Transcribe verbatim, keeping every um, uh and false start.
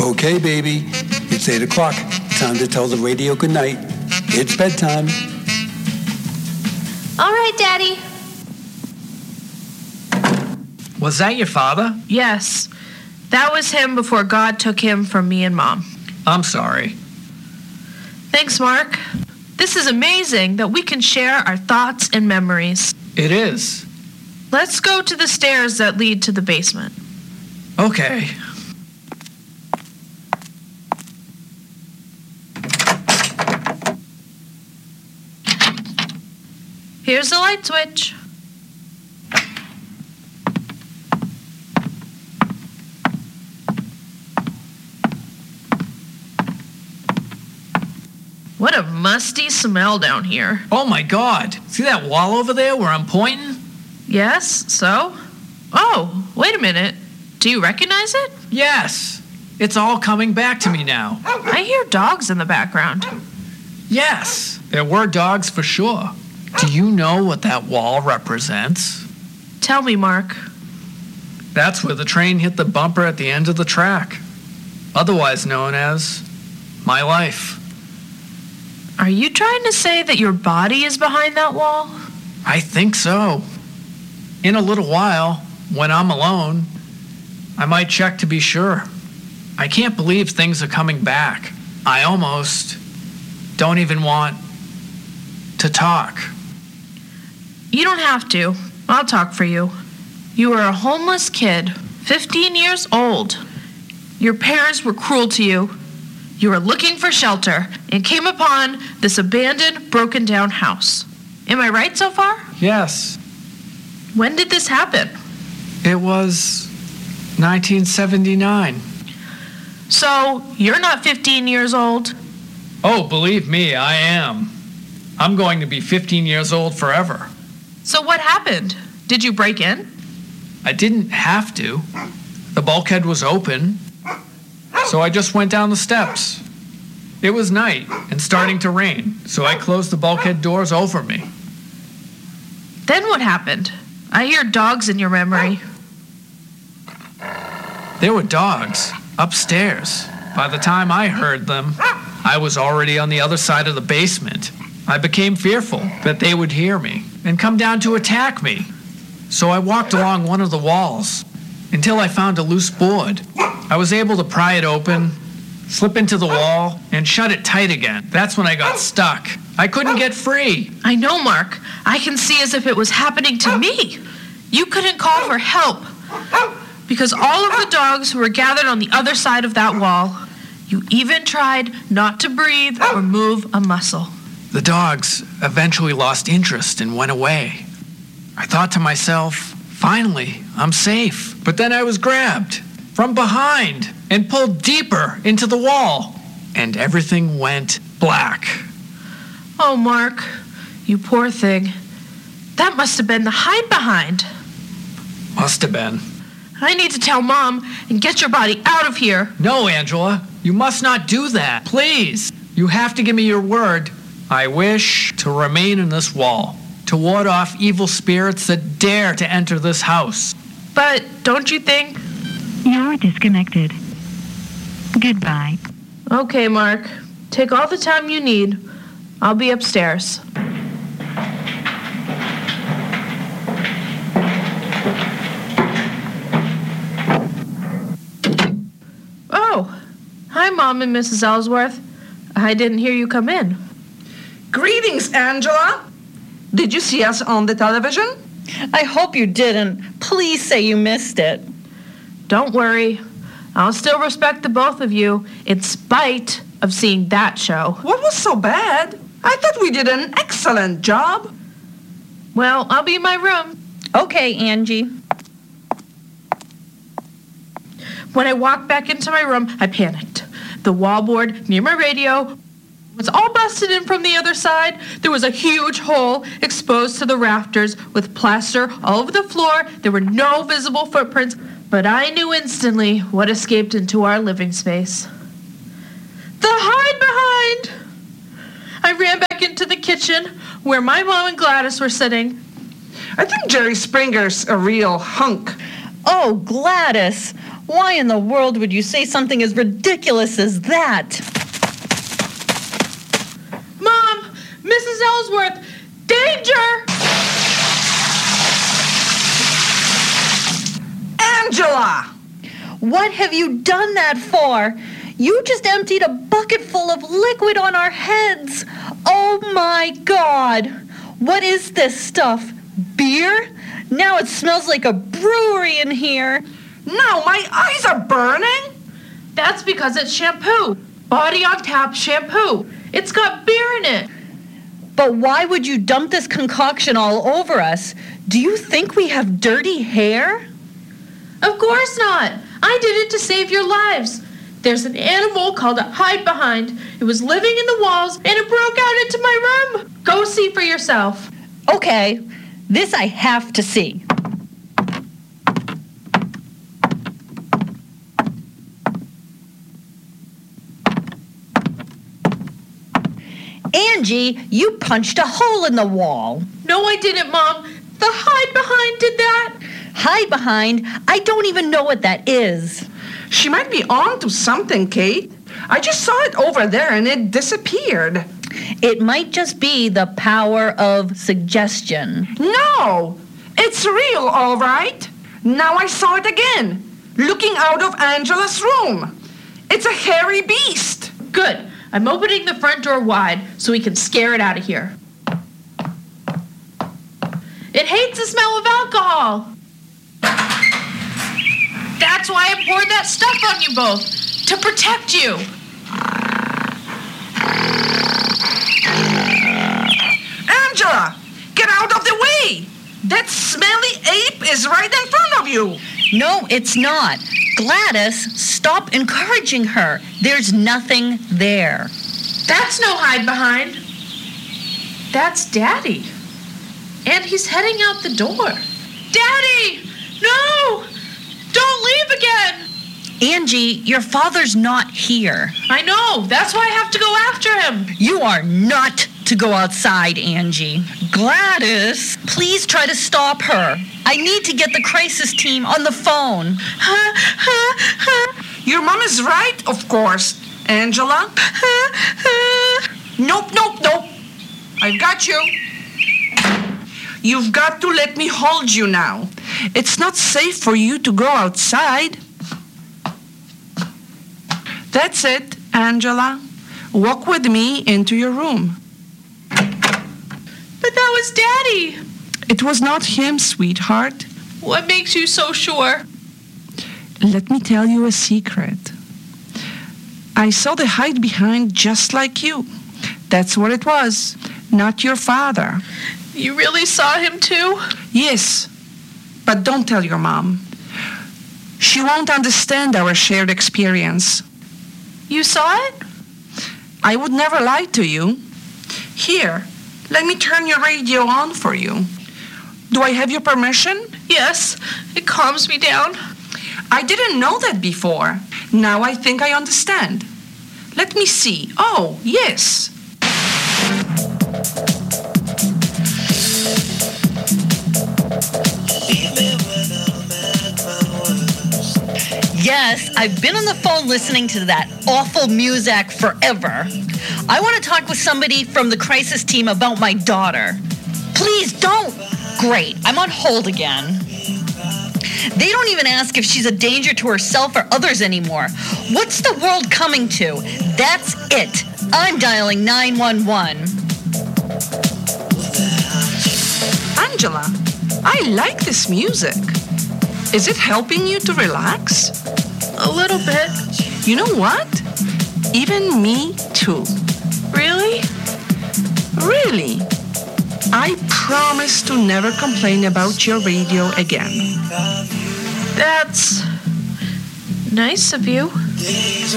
Okay, baby. It's eight o'clock. Time to tell the radio goodnight. It's bedtime. All right, Daddy. Was that your father? Yes. That was him before God took him from me and Mom. I'm sorry. Thanks, Mark. This is amazing that we can share our thoughts and memories. It is. Let's go to the stairs that lead to the basement. Okay. Here's the light switch. What a musty smell down here. Oh my God. See that wall over there where I'm pointing? Yes, so? Oh, wait a minute. Do you recognize it? Yes. It's all coming back to me now. I hear dogs in the background. Yes. There were dogs for sure. Do you know what that wall represents? Tell me, Mark. That's where the train hit the bumper at the end of the track, otherwise known as my life. Are you trying to say that your body is behind that wall? I think so. In a little while, when I'm alone, I might check to be sure. I can't believe things are coming back. I almost don't even want to talk. You don't have to. I'll talk for you. You were a homeless kid, fifteen years old. Your parents were cruel to you. You were looking for shelter and came upon this abandoned, broken-down house. Am I right so far? Yes. When did this happen? It was nineteen seventy-nine. So, you're not fifteen years old? Oh, believe me, I am. I'm going to be fifteen years old forever. So what happened? Did you break in? I didn't have to. The bulkhead was open, so I just went down the steps. It was night and starting to rain, so I closed the bulkhead doors over me. Then what happened? I hear dogs in your memory. There were dogs upstairs. By the time I heard them, I was already on the other side of the basement. I became fearful that they would hear me and come down to attack me. So I walked along one of the walls until I found a loose board. I was able to pry it open, slip into the wall, and shut it tight again. That's when I got stuck. I couldn't get free. I know, Mark. I can see as if it was happening to me. You couldn't call for help because all of the dogs were gathered on the other side of that wall. You even tried not to breathe or move a muscle. The dogs eventually lost interest and went away. I thought to myself, finally, I'm safe. But then I was grabbed from behind and pulled deeper into the wall, and everything went black. Oh, Mark, you poor thing. That must have been the hide behind. Must have been. I need to tell Mom and get your body out of here. No, Angela, you must not do that. Please. You have to give me your word. I wish to remain in this wall, to ward off evil spirits that dare to enter this house. But don't you think? You're disconnected. Goodbye. Okay, Mark. Take all the time you need. I'll be upstairs. Oh, hi, Mom and Missus Ellsworth. I didn't hear you come in. Greetings, Angela. Did you see us on the television? I hope you didn't. Please say you missed it. Don't worry. I'll still respect the both of you in spite of seeing that show. What was so bad? I thought we did an excellent job. Well, I'll be in my room. Okay, Angie. When I walked back into my room, I panicked. The wallboard near my radio was all busted in from the other side. There was a huge hole exposed to the rafters with plaster all over the floor. There were no visible footprints, but I knew instantly what escaped into our living space. The hide behind! I ran back into the kitchen where my mom and Gladys were sitting. I think Jerry Springer's a real hunk. Oh, Gladys, Why in the world would you say something as ridiculous as that? Mom! Missus Ellsworth! Danger! Angela! What have you done that for? You just emptied a bucket full of liquid on our heads. Oh my God. What is this stuff? Beer? Now it smells like a brewery in here. Now my eyes are burning. That's because it's shampoo. Body on Tap shampoo. It's got beer in it. But why would you dump this concoction all over us? Do you think we have dirty hair? Of course not. I did it to save your lives. There's an animal called a hide behind. It was living in the walls and it broke out into my room. Go see for yourself. Okay, this I have to see. Angie, you punched a hole in the wall. No, I didn't, Mom. The hide behind did that. Hide behind? I don't even know what that is. She might be on to something, Kate. I just saw it over there and it disappeared. It might just be the power of suggestion. No! It's real, all right. Now I saw it again, looking out of Angela's room. It's a hairy beast. Good. I'm opening the front door wide so we can scare it out of here. It hates the smell of alcohol. That's why I poured that stuff on you both, to protect you. Angela, get out of the way. That smelly ape is right in front of you. No, it's not. Gladys, stop encouraging her. There's nothing there. That's no hide behind. That's Daddy. And he's heading out the door. Daddy! No! Don't leave again! Angie, your father's not here. I know. That's why I have to go after him. You are not to go outside, Angie. Gladys, please try to stop her. I need to get the crisis team on the phone. Your mom is right, of course, Angela. Nope, nope, nope. I've got you. You've got to let me hold you now. It's not safe for you to go outside. That's it, Angela. Walk with me into your room. But that was Daddy. It was not him, sweetheart. What makes you so sure? Let me tell you a secret. I saw the hide behind just like you. That's what it was, not your father. You really saw him too? Yes, but don't tell your mom. She won't understand our shared experience. You saw it? I would never lie to you. Here, let me turn your radio on for you. Do I have your permission? Yes, it calms me down. I didn't know that before. Now I think I understand. Let me see. Oh, yes. Yes, I've been on the phone listening to that awful music forever. I want to talk with somebody from the crisis team about my daughter. Please don't. Great, I'm on hold again. They don't even ask if she's a danger to herself or others anymore. What's the world coming to? That's it. I'm dialing nine one one. Angela, I like this music. Is it helping you to relax? A little bit. You know what? Even me too. Really? Really? I promise to never complain about your radio again. That's nice of you.